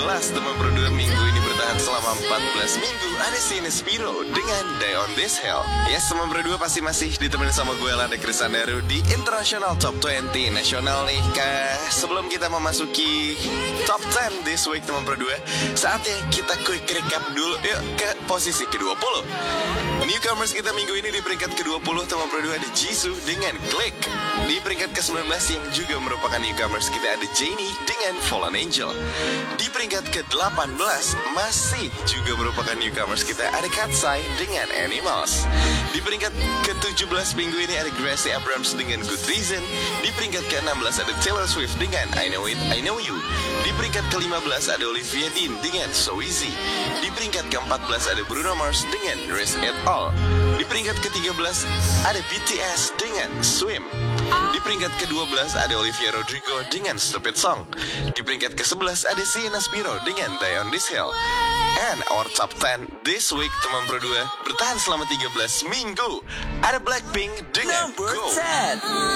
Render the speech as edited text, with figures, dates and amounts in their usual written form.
teman berdua minggu ini bertahan selama 14 minggu. Ada Sienna Spiro dengan Die on This Hill. Yes, teman berdua pasti masih ditemenin sama gue Landa Krisandaru di International Top 20 Nasional nih. Sebelum kita memasuki Top 10 this week teman berdua, saatnya kita quick recap dulu. Yuk ke posisi ke-20. Newcomers kita minggu ini di peringkat ke-20 teman berdua ada Jisoo dengan Click. Di peringkat ke-19 yang juga merupakan newcomers kita ada Jennie dengan Fallen Angel. Di peringkat ke-18 masih juga merupakan newcomers kita ada Katseye dengan Animals. Di peringkat ke-17 minggu ini ada Gracie Abrams dengan Good Reason. Di peringkat ke-16 ada Taylor Swift dengan I Know It, I Know You. Di peringkat ke-15 ada Olivia Dean dengan So Easy. Di peringkat ke-14 ada Bruno Mars dengan Risk It All. Di peringkat ke-13 ada BTS dengan Swim. Di peringkat ke-12 ada Olivia Rodrigo dengan Stupid Song. Di peringkat ke-11 ada Sienna Spiro dengan Die on This Hill. And our top 10 this week teman berdua bertahan selama 13 minggu. Ada Blackpink dengan Number Go. 10.